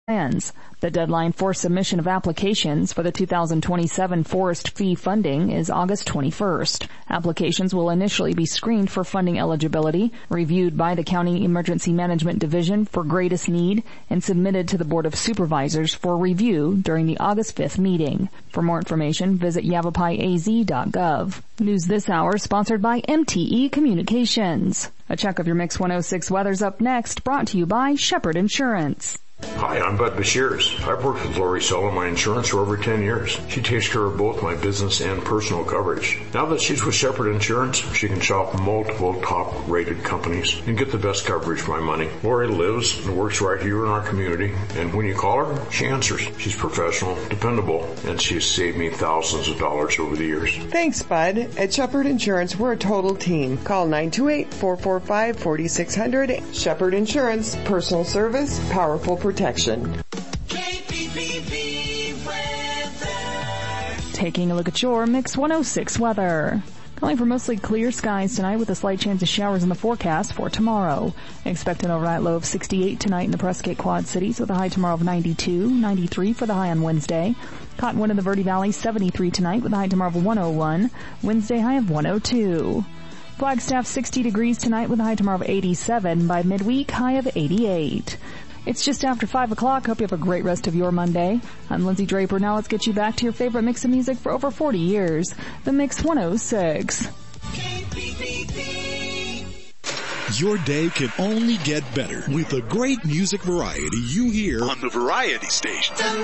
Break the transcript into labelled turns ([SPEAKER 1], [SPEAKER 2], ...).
[SPEAKER 1] plans. The deadline for submission of applications for the 2027 forest fee funding is August 21st. Applications will initially be screened for funding eligibility, reviewed by the County Emergency Management Division for greatest need, and submitted to the Board of Supervisors for review during the August 5th meeting. For more information, visit yavapai.az.gov. News this hour sponsored by MTE Communications. A check of your Mix 106 weather's up next, brought to you by Shepherd Insurance.
[SPEAKER 2] Hi, I'm Bud Bashirs. I've worked with Lori Sell on my insurance for over 10 years. She takes care of both my business and personal coverage. Now that she's with Shepherd Insurance, she can shop multiple top-rated companies and get the best coverage for my money. Lori lives and works right here in our community, and when you call her, she answers. She's professional, dependable, and she has saved me thousands of dollars over the years.
[SPEAKER 3] Thanks, Bud. At Shepherd Insurance, we're a total team. Call 928-445-4600. Shepherd Insurance, personal service, powerful protection.
[SPEAKER 4] KPPV weather.
[SPEAKER 1] Taking a look at your Mix 106 weather. Calling for mostly clear skies tonight with a slight chance of showers in the forecast for tomorrow. Expect an overnight low of 68 tonight in the Prescott Quad Cities with a high tomorrow of 92, 93 for the high on Wednesday. Cottonwood in the Verde Valley 73 tonight with a high tomorrow of 101, Wednesday high of 102. Flagstaff 60 degrees tonight with a high tomorrow of 87, by midweek high of 88. It's just after 5 o'clock. Hope you have a great rest of your Monday. I'm Lindsay Draper. Now let's get you back to your favorite mix of music for over 40 years. The Mix 106.
[SPEAKER 5] Your day can only get better with the great music variety you hear on the Variety Station.